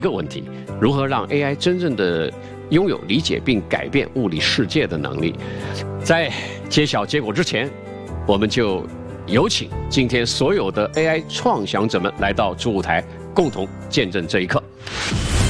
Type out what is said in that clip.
一个问题：如何让 AI 真正的拥有理解并改变物理世界的能力？在揭晓结果之前，我们就有请今天所有的 AI 创想者们来到主舞台，共同见证这一刻。